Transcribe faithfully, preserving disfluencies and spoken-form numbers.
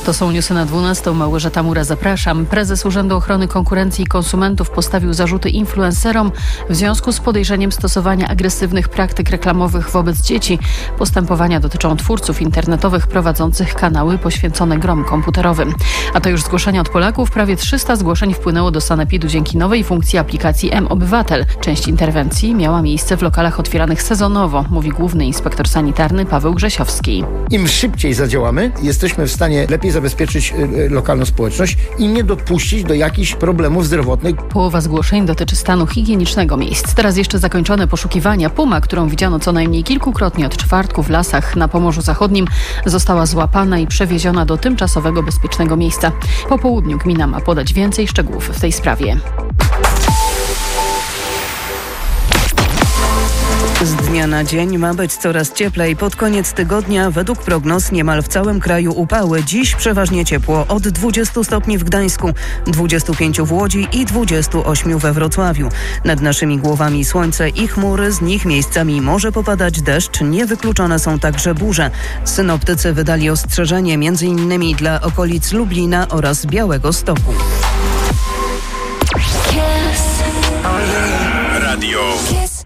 To są newsy na dwunastą. Małgorzata Mura, zapraszam. Prezes Urzędu Ochrony Konkurencji i Konsumentów postawił zarzuty influencerom w związku z podejrzeniem stosowania agresywnych praktyk reklamowych wobec dzieci. Postępowania dotyczą twórców internetowych prowadzących kanały poświęcone grom komputerowym. A to już zgłoszenia od Polaków. Prawie trzysta zgłoszeń wpłynęło do sanepidu dzięki nowej funkcji aplikacji M-Obywatel. Część interwencji miała miejsce w lokalach otwieranych sezonowo, mówi główny inspektor sanitarny Paweł Grzesiowski. Im szybciej zadziałamy, jesteśmy w stanie lepiej zabezpieczyć y, lokalną społeczność i nie dopuścić do jakichś problemów zdrowotnych. Połowa zgłoszeń dotyczy stanu higienicznego miejsc. Teraz jeszcze zakończone poszukiwania. Puma, którą widziano co najmniej kilkukrotnie od czwartku w lasach na Pomorzu Zachodnim, została złapana i przewieziona do tymczasowego bezpiecznego miejsca. Po południu gmina ma podać więcej szczegółów w tej sprawie. Z dnia na dzień ma być coraz cieplej. Pod koniec tygodnia według prognoz niemal w całym kraju upały. Dziś przeważnie ciepło od dwudziestu stopni w Gdańsku, dwudziestu pięciu w Łodzi i dwudziestu ośmiu we Wrocławiu. Nad naszymi głowami słońce i chmury, z nich miejscami może popadać deszcz. Niewykluczone są także burze. Synoptycy wydali ostrzeżenie między innymi dla okolic Lublina oraz Białegostoku. Radio